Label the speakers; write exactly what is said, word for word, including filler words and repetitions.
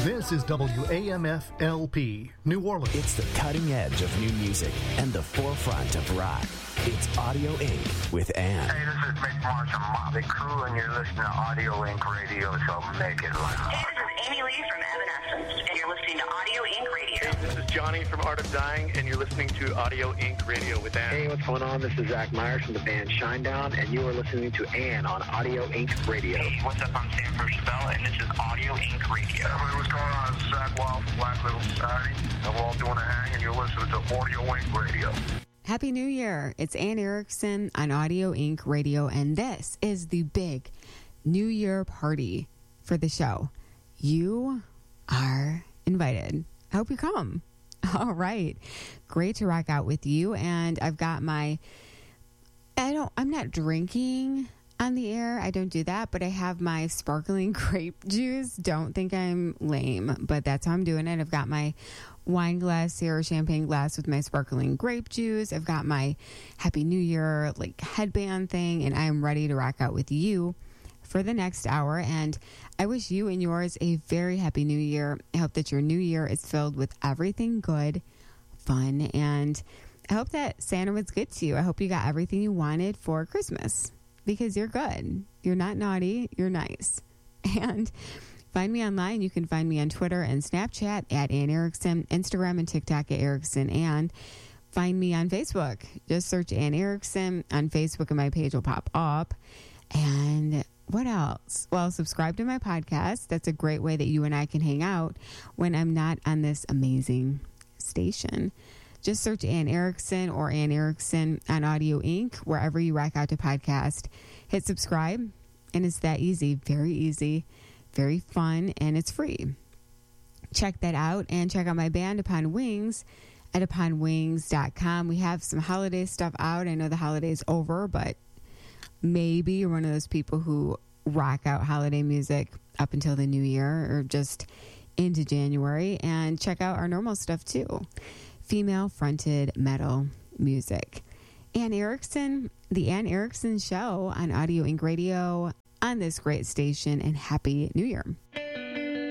Speaker 1: This is W A M F L P, New Orleans.
Speaker 2: It's the cutting edge of new music and the forefront of rock. It's Audio Incorporated with Ann.
Speaker 3: Hey, this is Mick Marsh from Motley Crue, and you're listening to Audio Incorporated Radio, so make it loud.
Speaker 4: Hey, this is Amy Lee from Evanescence, and you're listening to Audio Incorporated Radio.
Speaker 5: Hey, this is Johnny from Art of Dying, and you're listening to Audio Incorporated Radio with Ann.
Speaker 6: Hey, what's going on? This is Zach Myers from the band Shinedown, and you are listening to Ann on Audio Incorporated Radio.
Speaker 3: Hey, what's up? I'm Sam from Chappelle, and this is Audio Incorporated Radio. Everybody, what's going on? It's Zach Wild from Black Little Society, and we're all doing a hang, and you're listening to Audio Incorporated Radio.
Speaker 7: Happy New Year. It's Ann Erickson on Audio Incorporated Radio, and this is the big New Year party for the show. You are invited. I hope you come. All right. Great to rock out with you. And I've got my, I don't, I'm not drinking on the air. I don't do that, but I have my sparkling grape juice. Don't think I'm lame, but that's how I'm doing it. I've got my wine glass here, champagne glass with my sparkling grape juice. I've got my Happy New Year like headband thing, and I am ready to rock out with you for the next hour. And I wish you and yours a very happy new year. I hope that your new year is filled with everything good, fun, and I hope that Santa was good to you. I hope you got everything you wanted for Christmas, because you're good. You're not naughty. You're nice. And find me online. You can find me on Twitter and Snapchat at Ann Erickson, Instagram and TikTok at Erickson, and find me on Facebook. Just search Ann Erickson on Facebook and my page will pop up. And what else? Well, subscribe to my podcast. That's a great way that you and I can hang out when I'm not on this amazing station. Just search Ann Erickson or Ann Erickson on Audio Incorporated, wherever you rock out to podcast. Hit subscribe, and it's that easy. Very easy, very fun, and it's free. Check that out, and check out my band, Upon Wings, at upon wings dot com. We have some holiday stuff out. I know the holiday's over, but maybe you're one of those people who rock out holiday music up until the new year or just into January. And check out our normal stuff, too. Female-fronted metal music. Ann Erickson, the Ann Erickson Show on Audio Incorporated Radio on this great station, and Happy New Year.